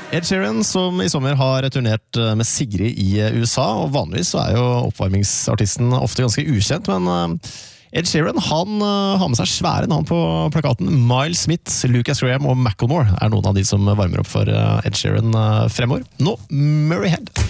Ed Sheeran, som i sommer har turnert med Sigrid i USA, og vanligvis så jo oppvarmingsartisten ofte ganske ukjent, men Ed Sheeran, han har med seg svære navn på plakaten. Miles Smith, Lucas Graham og Macklemore noen av de som varmer opp for Ed Sheeran fremover. Nå, Murray Head.